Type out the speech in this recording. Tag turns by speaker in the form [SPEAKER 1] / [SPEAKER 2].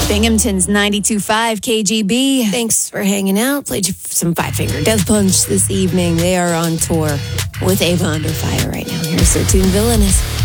[SPEAKER 1] Binghamton's 92.5 KGB. Thanks for hanging out. Played you some Five Finger Death Punch this evening. They are on tour with Ava Under Fire right now. Here's their tune, Villainous.